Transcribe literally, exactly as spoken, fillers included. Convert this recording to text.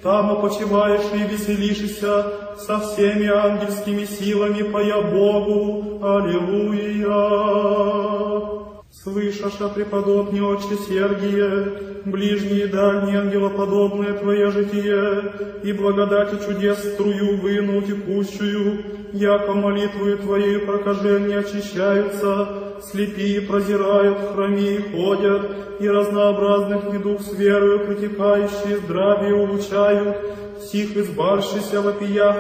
там опочиваешь и веселишься со всеми ангельскими силами, поя Богу. Аллилуйя. Слышаша, преподобный отче Сергие, ближние и дальние ангелоподобное Твое житие, и благодати чудес струю выну текущую, яко молитвою Твоею прокажения очищаются, слепие прозирают, хроми ходят, и разнообразных недуг с верою протекающие здравие улучшают, сих избавшийся вопиях